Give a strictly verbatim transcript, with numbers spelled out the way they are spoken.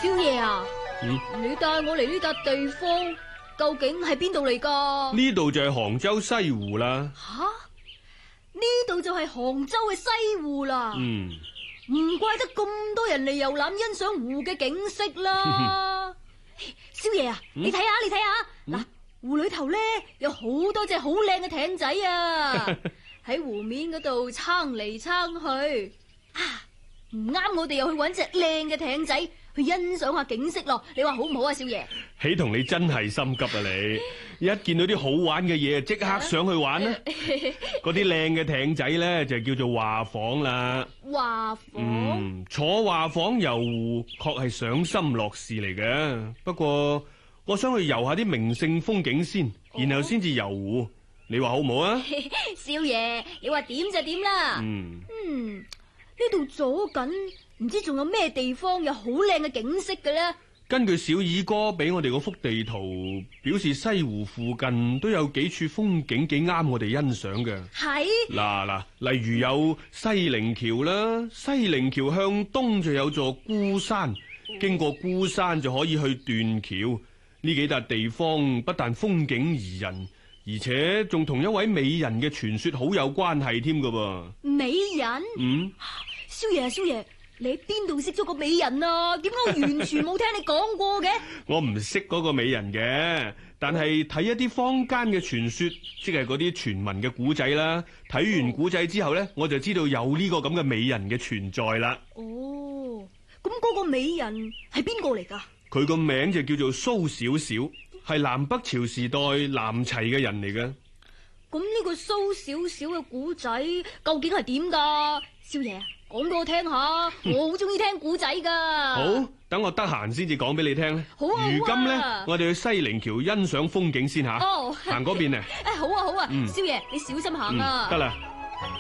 少爺啊， 嗯， 你帶我嚟呢笪地方，究竟係邊度嚟噶？ 呢度就係杭州西湖啦。 吓，呢度就係杭州嘅西湖啦。 嗯， 唔怪得咁多人嚟遊覽欣賞湖嘅景色啦。少爺啊， 嗯、 你睇下，你睇下，嗱、嗯，湖裏頭咧有好多隻好靚嘅艇仔啊，喺湖面嗰度撐嚟撐去。啊，唔啱我哋又去搵隻靚嘅艇仔去欣賞下景色咯，你話好唔好啊，少爺？ 喜同你真係心急啊你！一見到啲好玩嘅嘢，即刻上去玩啦。嗰啲靚嘅艇仔咧就叫做畫舫啦。 畫舫？ 嗯，坐畫舫遊湖確係賞心樂事嚟嘅。不過我想去遊下啲名勝風景先，然後先至遊湖。你話好唔好啊？ 少爺，你話點就點啦。 嗯嗯，呢度左近唔知仲有咩地方有好靚嘅景色嘅咧？ 根據小二哥俾我哋嗰幅地圖，表示西湖附近都有幾處風景幾啱我哋欣賞嘅。 係嗱嗱，例如有西泠橋啦，西泠橋向東就有座孤山，經過孤山就可以去斷橋。呢幾笪地方不但風景宜人，而且仲同一位美人嘅傳說好有關係添噶噃。 美人？ 嗯， 少爺啊，少爺，你喺邊度識咗個美人啊？點解我完全冇聽你講過嘅？ 我唔識嗰個美人嘅，但係睇一啲坊間嘅傳說，即係嗰啲傳聞嘅古仔啦。睇完古仔之後咧，我就知道有呢個咁嘅美人嘅存在啦。 哦，咁嗰個美人係邊個嚟噶？ 佢個名就叫做蘇小小，係南北朝時代南齊嘅人嚟嘅。 咁呢個蘇小小嘅古仔究竟係點噶？少爺啊，講俾我聽下，我好中意聽古仔噶。 好，等我得閒先至講俾你聽咧。 好啊， 如今咧， 啊、 我哋去西泠橋欣賞風景先吓。 哦， 行嗰邊啊。 誒，好啊，好啊， 嗯、 少爺你小心行啊。 得啦、嗯。